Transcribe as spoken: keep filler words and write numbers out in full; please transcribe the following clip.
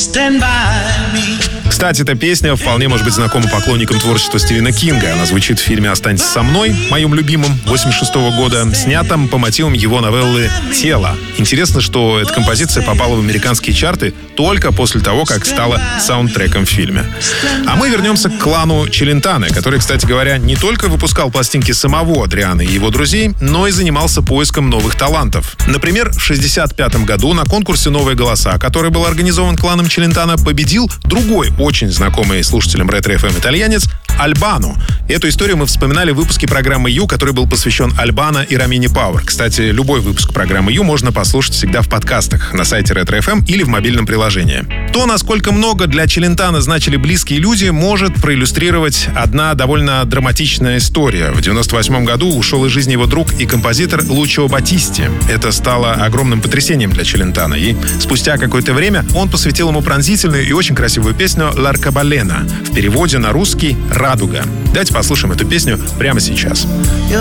Кстати, эта песня вполне может быть знакома поклонникам творчества Стивена Кинга. Она звучит в фильме «Останься со мной», моем любимом, восемьдесят шестого года, снятом по мотивам его новеллы «Тело». Интересно, что эта композиция попала в американские чарты только после того, как стала саундтреком в фильме. А мы вернемся к клану Челентано, который, кстати говоря, не только выпускал пластинки самого Адриано и его друзей, но и занимался поиском новых талантов. Например, в шестьдесят пятом году на конкурсе «Новые голоса», который был организован кланом Челентано, победил другой очень знакомый слушателям Ретро-эф эм итальянец Альбано. Эту историю мы вспоминали в выпуске программы «Ю», который был посвящен Альбано и Ромини Пауэр. Кстати, любой выпуск программы «Ю» можно послушать всегда в подкастах на сайте Ретро-эф эм или в мобильном приложении. То, насколько много для Челентано значили близкие люди, может проиллюстрировать одна довольно драматичная история. В девяносто восьмом году ушел из жизни его друг и композитор Лучио Батисти. Это стало огромным потрясением для Челентано, и спустя какое-то время он посвятил ему пронзительную и очень красивую песню «Л'Аркабалена», в переводе на русский «Радуга». Давайте послушаем эту песню прямо сейчас.